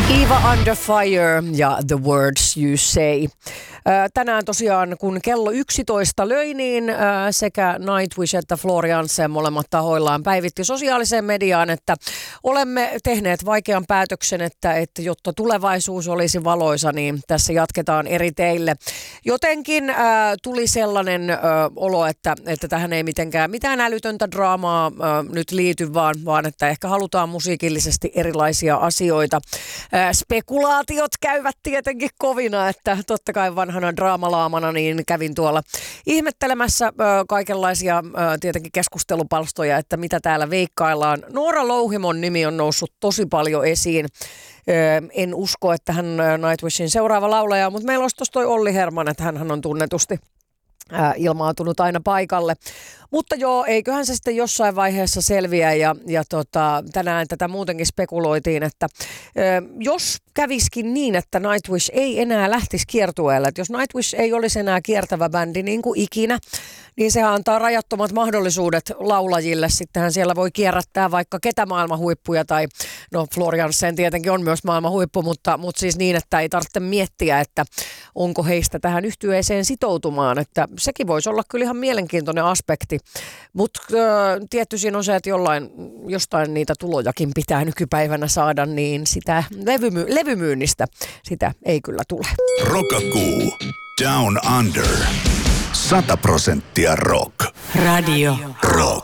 Eva Under Fire ja The Words You Say. Tänään tosiaan, kun kello 11 löi, niin sekä Nightwish että Florianse molemmat tahoillaan päivitti sosiaaliseen mediaan, että olemme tehneet vaikean päätöksen, että jotta tulevaisuus olisi valoisa, niin tässä jatketaan eri teille. Jotenkin tuli sellainen olo, että tähän ei mitään älytöntä draamaa nyt liity, vaan että ehkä halutaan musiikillisesti erilaisia asioita. Spekulaatiot käyvät tietenkin kovina, että totta kai vanhana draamalaamana niin kävin tuolla ihmettelemässä kaikenlaisia tietenkin keskustelupalstoja, että mitä täällä veikkaillaan. Noora Louhimon nimi on noussut tosi paljon esiin. En usko, että hän Nightwishin seuraava laulaja, mutta meillä olisi tuossa toi Olli Herman, että hän on tunnetusti ilmaantunut aina paikalle. Mutta joo, eiköhän se sitten jossain vaiheessa selviä ja tänään tätä muutenkin spekuloitiin, että jos käviskin niin, että Nightwish ei enää lähtisi kiertueelle, että jos Nightwish ei olisi enää kiertävä bändi niin kuin ikinä, niin sehän antaa rajattomat mahdollisuudet laulajille. Sittenhän siellä voi kierrättää vaikka ketä maailmanhuippuja tai no Floriansen tietenkin on myös maailmanhuippu, mutta siis niin, että ei tarvitse miettiä, että onko heistä tähän yhtyeeseen sitoutumaan, että sekin voisi olla kyllä ihan mielenkiintoinen aspekti. Mutta tietty siinä on se, että jostain niitä tulojakin pitää nykypäivänä saada, niin sitä levymyynnistä sitä ei kyllä tule. Rockakuu. Down Under. 100% rock. Radio. Rock.